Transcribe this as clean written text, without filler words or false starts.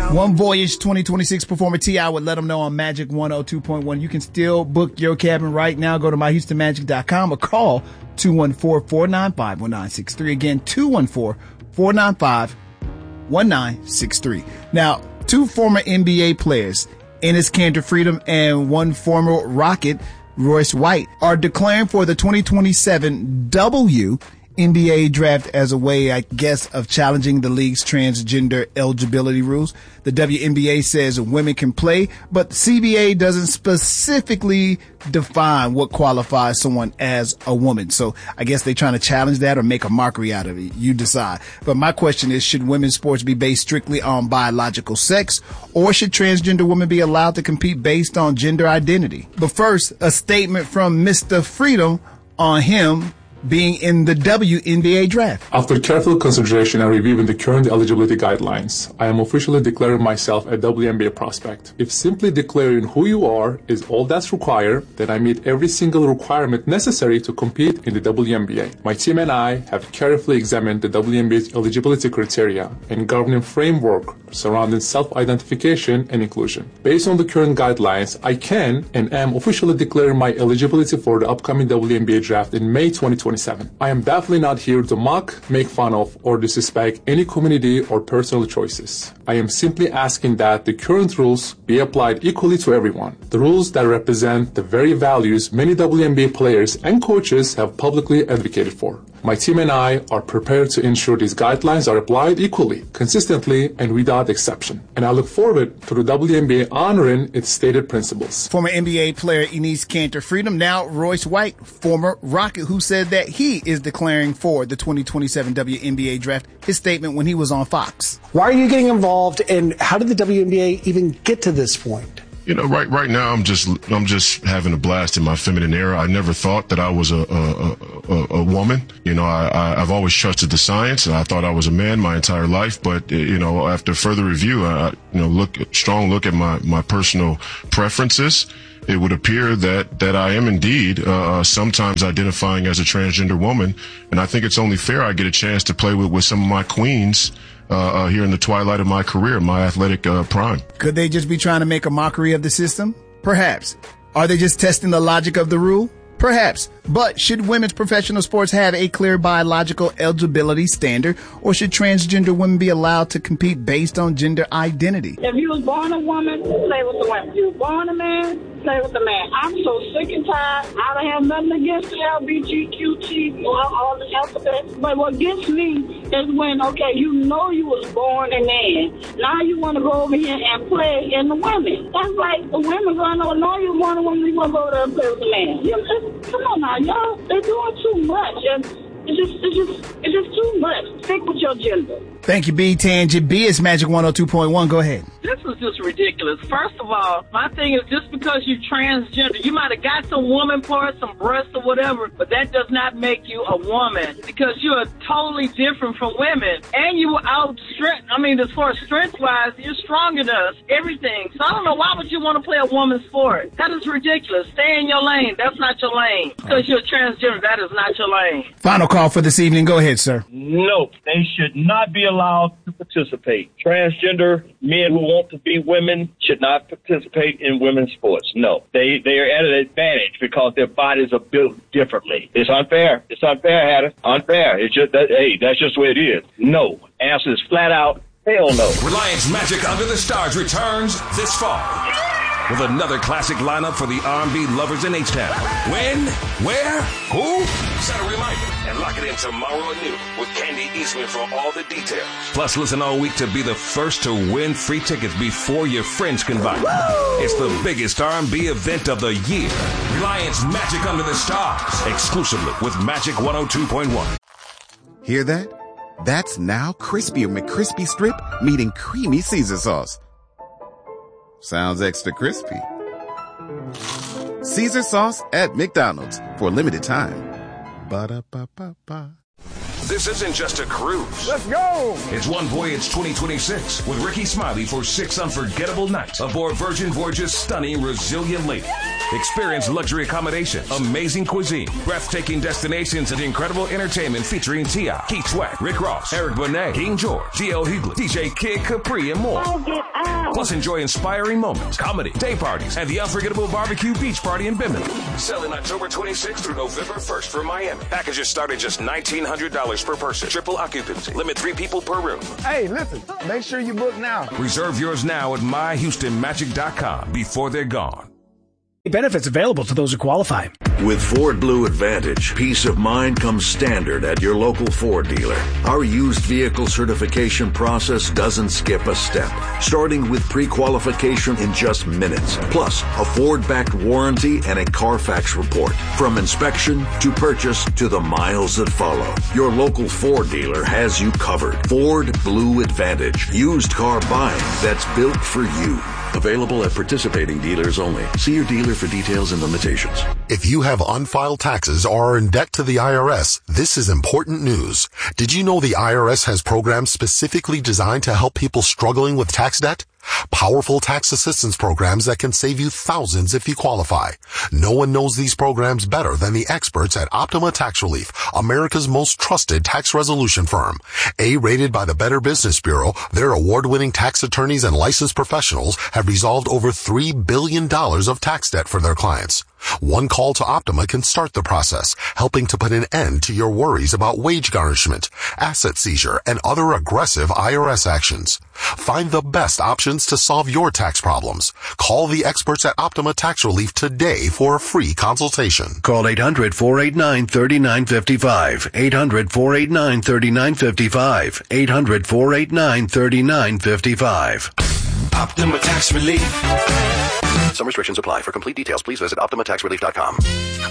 One Voyage 2026 performer T.I. would let them know on Magic 102.1. You can still book your cabin right now. Go to myhoustonmagic.com or call 214-495-1963. Again, 214-495-1963. Now, two former NBA players, Enes Kanter Freedom and one former Rocket, Royce White, are declaring for the 2027 WNBA draft as a way, I guess, of challenging the league's transgender eligibility rules. The WNBA says women can play, but the CBA doesn't specifically define what qualifies someone as a woman. So I guess they're trying to challenge that or make a mockery out of it. You decide. But my question is, should women's sports be based strictly on biological sex, or should transgender women be allowed to compete based on gender identity? But first, a statement from Mr. Freedom on him being in the WNBA draft. After careful consideration and reviewing the current eligibility guidelines, I am officially declaring myself a WNBA prospect. If simply declaring who you are is all that's required, then I meet every single requirement necessary to compete in the WNBA. My team and I have carefully examined the WNBA's eligibility criteria and governing framework surrounding self-identification and inclusion. Based on the current guidelines, I can and am officially declaring my eligibility for the upcoming WNBA draft in May 2027. I am definitely not here to mock, make fun of, or disrespect any community or personal choices. I am simply asking that the current rules be applied equally to everyone. The rules that represent the very values many WNBA players and coaches have publicly advocated for. My team and I are prepared to ensure these guidelines are applied equally, consistently, and without exception. And I look forward to the WNBA honoring its stated principles. Former NBA player Enes Kanter Freedom, now Royce White, former Rocket, who said that he is declaring for the 2027 WNBA draft. His statement when he was on Fox. Why are you getting involved, and how did the WNBA even get to this point? You know, right now I'm just having a blast in my feminine era. I never thought that I was a woman. You know, I've always trusted the science. I thought I was a man my entire life, but you know, after further review, strong look at my personal preferences, it would appear that I am indeed sometimes identifying as a transgender woman, and I think it's only fair I get a chance to play with some of my queens here in the twilight of my career, my athletic prime. Could they just be trying to make a mockery of the system? Perhaps. Are they just testing the logic of the rule? Perhaps. But should women's professional sports have a clear biological eligibility standard, or should transgender women be allowed to compete based on gender identity? If you was born a woman, play with the women. If you was born a man, play with the man. I'm so sick and tired. I don't have nothing against the LGBTQT, all the alphabet. But what gets me is when, okay, you know you was born a man. Now you want to go over here and play in the women. That's like the women going, oh, no, you born a woman, you want to go there and play with the man. You know, come on now, y'all. They're doing too much. And it's just too much. Stick with your gender. Thank you, B. Tangent B. It's Magic 102.1. Go ahead. This is just ridiculous. First of all, my thing is just because you're transgender, you might have got some woman parts, some breasts or whatever, but that does not make you a woman because you are totally different from women. And you outstrength. I mean, as far as strength-wise, you're stronger than us. Everything. So I don't know, why would you want to play a woman's sport? That is ridiculous. Stay in your lane. That's not your lane. Because you're transgender, that is not your lane. Final call for this evening. Go ahead, sir. No, they should not be allowed to participate. Transgender men who want to be women should not participate in women's sports. No, they are at an advantage because their bodies are built differently. It's unfair. It's unfair, Hatter. Unfair. It's just that. Hey, that's just the way it is. No. Answer is flat out hell no. Reliance Magic Under the Stars returns this fall with another classic lineup for the R&B lovers in H-Town. When, where, who? Set a reminder and lock it in tomorrow at noon with Candy Eastman for all the details. Plus, listen all week to be the first to win free tickets before your friends can buy. It's the biggest R&B event of the year. Reliance Magic Under the Stars, exclusively with Magic 102.1. Hear that? That's now Crispy McCrispy Strip meeting Creamy Caesar Sauce. Sounds extra crispy. Caesar Sauce at McDonald's for a limited time. Ba-da-ba-ba-ba. This isn't just a cruise. Let's go! It's One Voyage 2026 with Ricky Smiley for 6 unforgettable nights aboard Virgin Voyage's stunning Resilient Lady. Experience luxury accommodation, amazing cuisine, breathtaking destinations, and incredible entertainment featuring T.I., Keith Sweat, Rick Ross, Eric Benet, King George, D.L. Hughley, DJ Kid Capri, and more. Don't get Plus, enjoy inspiring moments, comedy, day parties, and the unforgettable barbecue beach party in Bimini. Selling October 26th through November 1st for Miami. Packages start at just $1,900 per person. Triple occupancy. Limit 3 people per room. Hey, listen, make sure you book now. Reserve yours now at myhoustonmagic.com before they're gone. Benefits available to those who qualify. With Ford Blue Advantage, peace of mind comes standard at your local Ford dealer. Our used vehicle certification process doesn't skip a step, starting with pre-qualification in just minutes, plus a Ford-backed warranty and a Carfax report. From inspection to purchase to the miles that follow, your local Ford dealer has you covered. Ford Blue Advantage, used car buying that's built for you. Available at participating dealers only. See your dealer for details and limitations. If you have unfiled taxes or are in debt to the IRS, this is important news. Did you know the IRS has programs specifically designed to help people struggling with tax debt? Powerful tax assistance programs that can save you thousands if you qualify. No one knows these programs better than the experts at Optima Tax Relief, America's most trusted tax resolution firm. A-rated by the Better Business Bureau, their award-winning tax attorneys and licensed professionals have resolved over $3 billion of tax debt for their clients. One call to Optima can start the process, helping to put an end to your worries about wage garnishment, asset seizure, and other aggressive IRS actions. Find the best options to solve your tax problems. Call the experts at Optima Tax Relief today for a free consultation. Call 800-489-3955. 800-489-3955. 800-489-3955. Optima Tax Relief. Some restrictions apply. For complete details, please visit OptimaTaxRelief.com.